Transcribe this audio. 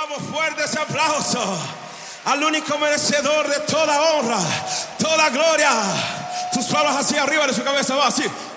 Damos fuerte ese aplauso al único merecedor de toda honra, toda gloria. Tus palmas hacia arriba de su cabeza, va así.